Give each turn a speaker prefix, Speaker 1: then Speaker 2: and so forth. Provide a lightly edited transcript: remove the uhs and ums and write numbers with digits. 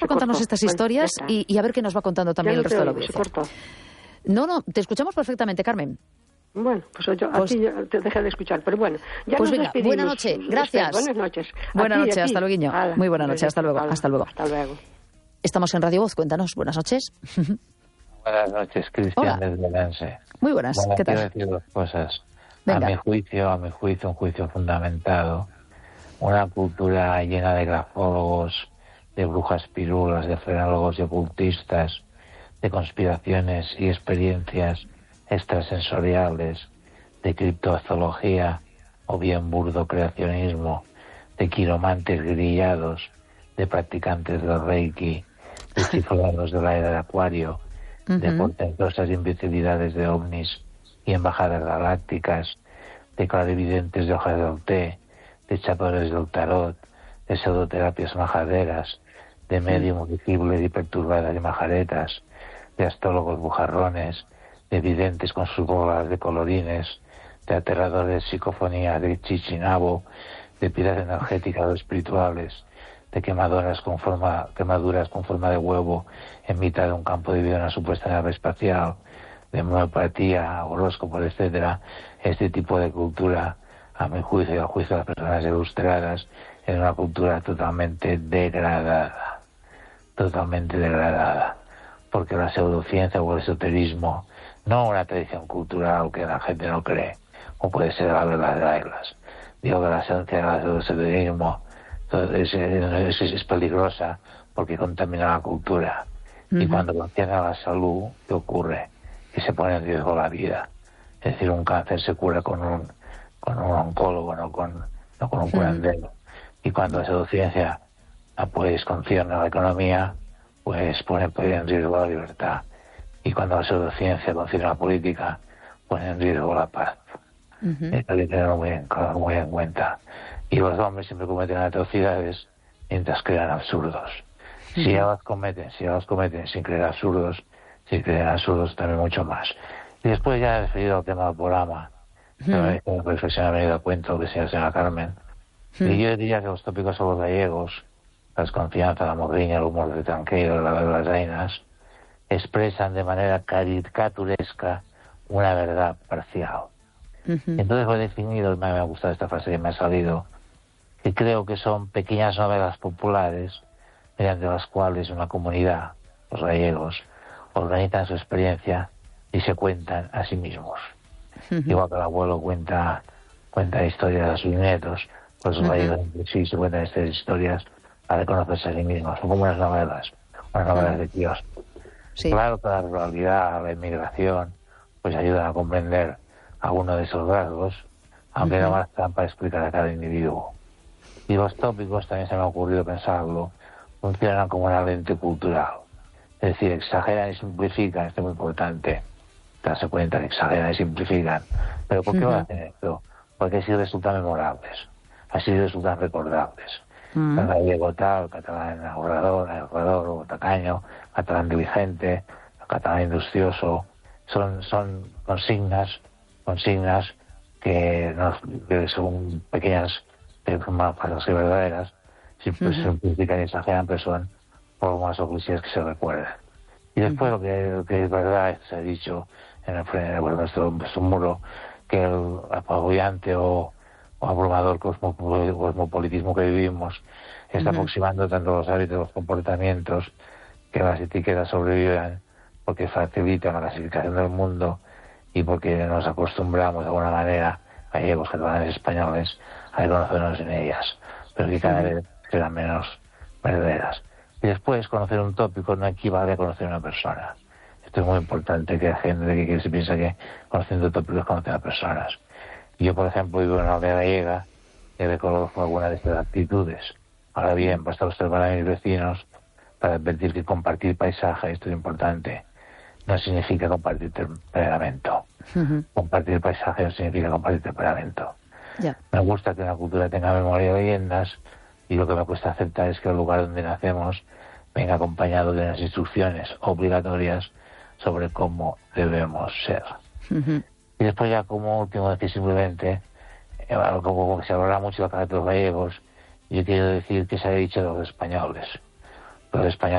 Speaker 1: contarnos estas historias y a ver qué nos va contando también el resto de la audiencia. No, te escuchamos perfectamente, Carmen.
Speaker 2: Bueno, pues yo aquí te dejé de escuchar, pero bueno, ya
Speaker 1: pues
Speaker 2: nos
Speaker 1: venga,
Speaker 2: despedimos.
Speaker 1: Buena noche, gracias.
Speaker 2: Buenas noches.
Speaker 1: Buenas noches, hasta luego. Muy buena noche, hasta luego.
Speaker 2: Hasta luego.
Speaker 1: Estamos en Radio Voz, cuéntanos, buenas noches.
Speaker 3: Buenas noches, Cristian desde Lense.
Speaker 1: Muy buenas, ¿qué tal?
Speaker 3: Quiero decir dos cosas.
Speaker 1: Venga.
Speaker 3: A mi juicio, un juicio fundamentado, una cultura llena de grafólogos, de brujas pirulas, de frenólogos y ocultistas, de conspiraciones y experiencias extrasensoriales, de criptozoología o bien burdo creacionismo, de quiromantes grillados, de practicantes del Reiki, de cifrados de la era de Acuario, de portentosas imbecilidades de ovnis y embajadas galácticas, de clarividentes de hojas del té, de echadores del tarot, de pseudoterapias majaderas, de médiums visibles y perturbadas y majaretas, de astrólogos bujarrones, de videntes con sus bolas de colorines, de aterradores psicofonías de chichinabo, de piedras energéticas o espirituales, de quemaduras con forma de huevo en mitad de un campo de vida en una supuesta nave espacial, de homeopatía, horóscopos, etcétera. Este tipo de cultura, a mi juicio y al juicio de las personas ilustradas, es una cultura totalmente degradada, porque la pseudociencia o el esoterismo, no una tradición cultural que la gente no cree, o puede ser la verdad de reglas. Digo que la ciencia del esoterismo es peligrosa porque contamina la cultura. Y cuando concierne a la salud, ¿qué ocurre? Que se pone en riesgo la vida. Es decir, un cáncer se cura con un oncólogo, no con un curandero. Y cuando la pseudociencia pues concierne a la economía, pues pone en riesgo la libertad. Y cuando la pseudociencia concierne a la política, pone en riesgo la paz. Esto hay que tenerlo muy en cuenta. Y los hombres siempre cometen atrocidades mientras crean absurdos. Si ya los cometen sin crear absurdos, si crean absurdos también mucho más. Y después ya he referido al tema del programa, como reflexión ha venido a cuento lo que sea la señora Carmen. Y yo diría que los tópicos sobre los gallegos, la desconfianza, la morriña, el humor de tranquilo, la de las reinas, expresan de manera caricaturesca una verdad parcial. Entonces lo he definido, y me ha gustado esta frase que me ha salido, que creo que son pequeñas novelas populares mediante las cuales una comunidad, los gallegos, organizan su experiencia y se cuentan a sí mismos. Igual que el abuelo cuenta historias a sus nietos, pues los gallegos sí se cuentan estas historias a reconocerse a sí mismos. Son como unas novelas de Dios.
Speaker 1: Sí.
Speaker 3: Claro que la ruralidad, la inmigración, pues ayudan a comprender algunos de esos rasgos, aunque no bastan para explicar a cada individuo. Y los tópicos, también se me ha ocurrido pensarlo, funcionan como una lente cultural. Es decir, exageran y simplifican, esto es muy importante, darse cuenta que exageran y simplifican. ¿Pero por qué lo hacen esto? Porque así resultan memorables, así resultan recordables. El gallego tal, el catalán ahorrador o tacaño, catalán diligente, el catalán industrioso, son consignas que son pequeñas, falsas y verdaderas, simplifican y exageran, pero son formas o clichés que se recuerdan. Y después lo que es verdad, se ha dicho en nuestro muro, que el apabullante o abrumador cosmopolitismo que vivimos está aproximando tanto los hábitos, los comportamientos, que las etiquetas sobrevivan, porque facilitan la clasificación del mundo y porque nos acostumbramos de alguna manera, gallegos, catalanes, españoles, a reconocernos en ellas, pero que cada vez serán menos verdaderas. Y después, conocer un tópico no equivale a conocer a una persona. Esto es muy importante, que la gente que se piensa que conociendo tópicos conoce a personas. Yo, por ejemplo, vivo en una aldea gallega y reconozco algunas de estas actitudes. Ahora bien, basta observar a mis vecinos para advertir que compartir paisaje, esto es importante, no significa compartir temperamento. Compartir paisaje no significa compartir temperamento. Me gusta que una cultura tenga memoria y leyendas, y lo que me cuesta aceptar es que el lugar donde nacemos venga acompañado de unas instrucciones obligatorias sobre cómo debemos ser. Y después ya como último, decir simplemente, como se hablará mucho de los gallegos, yo quiero decir que se ha dicho de los españoles. Los españoles